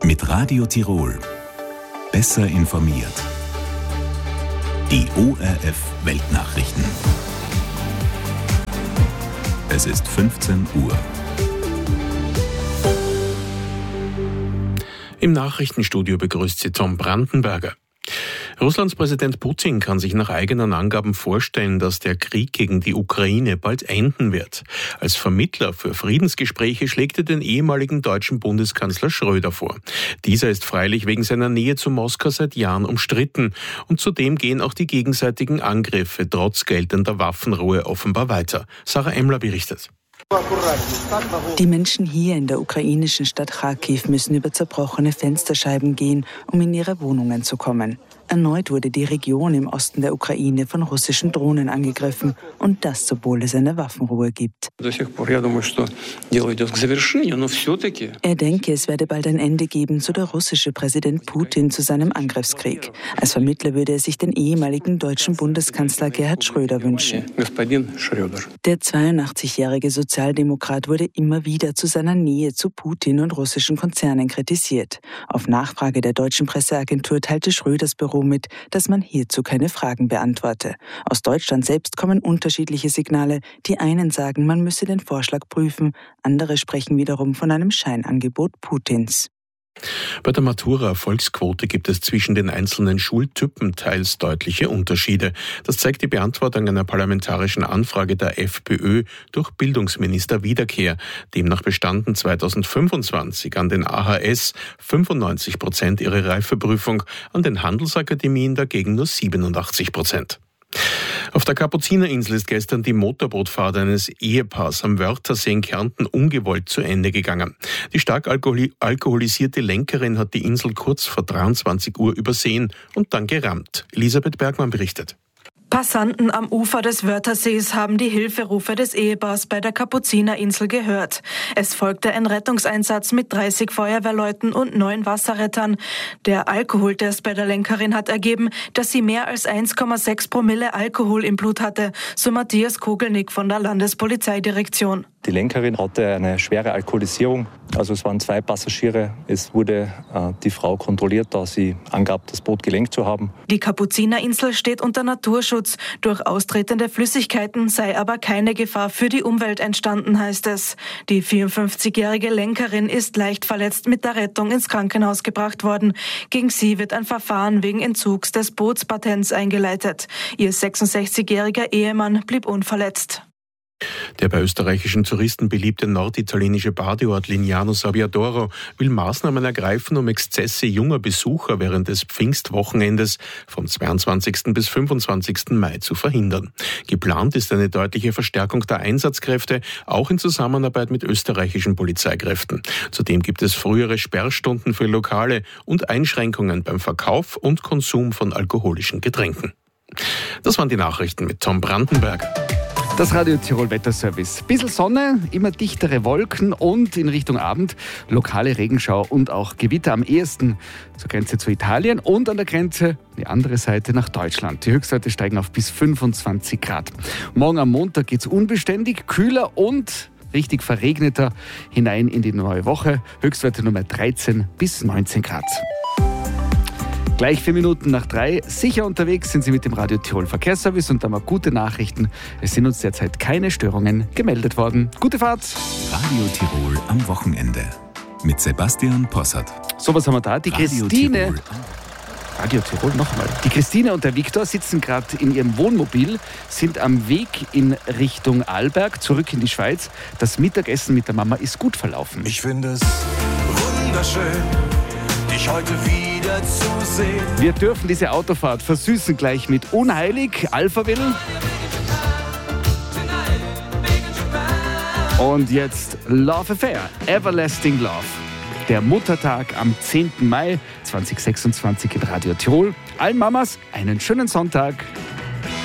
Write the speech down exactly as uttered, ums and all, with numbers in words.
Mit Radio Tirol. Besser informiert. Die O R F Weltnachrichten. Es ist fünfzehn Uhr. Im Nachrichtenstudio begrüßt sie Tom Brandenberger. Russlands Präsident Putin kann sich nach eigenen Angaben vorstellen, dass der Krieg gegen die Ukraine bald enden wird. Als Vermittler für Friedensgespräche schlägt er den ehemaligen deutschen Bundeskanzler Schröder vor. Dieser ist freilich wegen seiner Nähe zu Moskau seit Jahren umstritten. Und zudem gehen auch die gegenseitigen Angriffe trotz geltender Waffenruhe offenbar weiter. Sarah Emmler berichtet. Die Menschen hier in der ukrainischen Stadt Kharkiv müssen über zerbrochene Fensterscheiben gehen, um in ihre Wohnungen zu kommen. Erneut wurde die Region im Osten der Ukraine von russischen Drohnen angegriffen, und das, obwohl es eine Waffenruhe gibt. Er denke, es werde bald ein Ende geben, so der russische Präsident Putin zu seinem Angriffskrieg. Als Vermittler würde er sich den ehemaligen deutschen Bundeskanzler Gerhard Schröder wünschen. Der zweiundachtzigjährige Sozialdemokrat wurde immer wieder zu seiner Nähe zu Putin und russischen Konzernen kritisiert. Auf Nachfrage der deutschen Presseagentur teilte Schröders Büro mit, dass man hierzu keine Fragen beantworte. Aus Deutschland selbst kommen unterschiedliche Signale. Die einen sagen, man müsse den Vorschlag prüfen, andere sprechen wiederum von einem Scheinangebot Putins. Bei der Matura-Erfolgsquote gibt es zwischen den einzelnen Schultypen teils deutliche Unterschiede. Das zeigt die Beantwortung einer parlamentarischen Anfrage der FPÖ durch Bildungsminister Wiederkehr. Demnach bestanden zweitausendfünfundzwanzig an den A H S fünfundneunzig Prozent ihre Reifeprüfung, an den Handelsakademien dagegen nur siebenundachtzig Prozent. Auf der Kapuzinerinsel ist gestern die Motorbootfahrt eines Ehepaars am Wörthersee in Kärnten ungewollt zu Ende gegangen. Die stark alkoholi- alkoholisierte Lenkerin hat die Insel kurz vor dreiundzwanzig Uhr übersehen und dann gerammt. Elisabeth Bergmann berichtet. Passanten am Ufer des Wörthersees haben die Hilferufe des Ehepaars bei der Kapuzinerinsel gehört. Es folgte ein Rettungseinsatz mit dreißig Feuerwehrleuten und neun Wasserrettern. Der Alkoholtest bei der Lenkerin hat ergeben, dass sie mehr als eins Komma sechs Promille Alkohol im Blut hatte, so Matthias Kogelnick von der Landespolizeidirektion. Die Lenkerin hatte eine schwere Alkoholisierung, also es waren zwei Passagiere. Es wurde äh, die Frau kontrolliert, da sie angab, das Boot gelenkt zu haben. Die Kapuzinerinsel steht unter Naturschutz. Durch austretende Flüssigkeiten sei aber keine Gefahr für die Umwelt entstanden, heißt es. Die vierundfünfzigjährige Lenkerin ist leicht verletzt mit der Rettung ins Krankenhaus gebracht worden. Gegen sie wird ein Verfahren wegen Entzugs des Bootspatents eingeleitet. Ihr sechsundsechzigjähriger Ehemann blieb unverletzt. Der bei österreichischen Touristen beliebte norditalienische Badeort Lignano Sabbiadoro will Maßnahmen ergreifen, um Exzesse junger Besucher während des Pfingstwochenendes vom zweiundzwanzigsten bis fünfundzwanzigsten Mai zu verhindern. Geplant ist eine deutliche Verstärkung der Einsatzkräfte, auch in Zusammenarbeit mit österreichischen Polizeikräften. Zudem gibt es frühere Sperrstunden für Lokale und Einschränkungen beim Verkauf und Konsum von alkoholischen Getränken. Das waren die Nachrichten mit Tom Brandenberg. Das Radio Tirol Wetterservice. Bisschen Sonne, immer dichtere Wolken und in Richtung Abend lokale Regenschau und auch Gewitter am ehesten zur Grenze zu Italien und an der Grenze die andere Seite nach Deutschland. Die Höchstwerte steigen auf bis fünfundzwanzig Grad. Morgen am Montag geht es unbeständig, kühler und richtig verregneter hinein in die neue Woche. Höchstwerte Nummer dreizehn bis neunzehn Grad. Gleich vier Minuten nach drei. Sicher unterwegs sind Sie mit dem Radio Tirol Verkehrsservice und da mal gute Nachrichten. Es sind uns derzeit keine Störungen gemeldet worden. Gute Fahrt! Radio Tirol am Wochenende mit Sebastian Possart. So, was haben wir da? Die Radio Christine. Tirol. Radio Tirol nochmal. Die Christine und der Viktor sitzen gerade in ihrem Wohnmobil, sind am Weg in Richtung Arlberg, zurück in die Schweiz. Das Mittagessen mit der Mama ist gut verlaufen. Ich finde es wunderschön, dich heute wieder zu sehen. Wir dürfen diese Autofahrt versüßen gleich mit Unheilig, Alphaville. Und jetzt Love Affair, Everlasting Love. Der Muttertag am zehnten Mai zweitausendsechsundzwanzig in Radio Tirol. Allen Mamas einen schönen Sonntag.